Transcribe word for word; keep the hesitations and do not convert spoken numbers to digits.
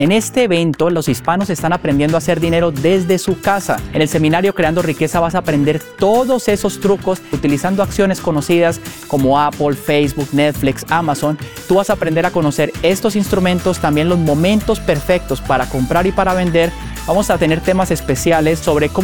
En este evento, los hispanos están aprendiendo a hacer dinero desde su casa. En el seminario Creando Riqueza vas a aprender todos esos trucos utilizando acciones conocidas como Apple, Facebook, Netflix, Amazon. Tú vas a aprender a conocer estos instrumentos, también los momentos perfectos para comprar y para vender. Vamos a tener temas especiales sobre cómo